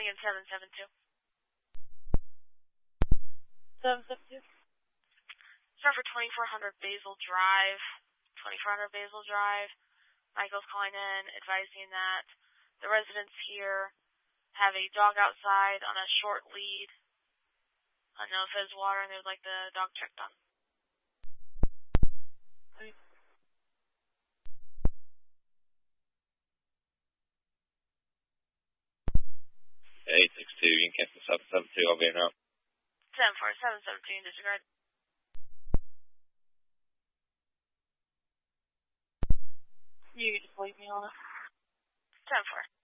calling in 772. 772? Start for 2400 Basil Drive. 2400 Basil Drive. Michael's calling in, advising that the residents here have a dog outside on a short lead. No fizz water, and they would like the dog checked on. Okay. 862, you can cancel 772, I'll be in route. 74717, disregard. You can just leave me on it. 10-4.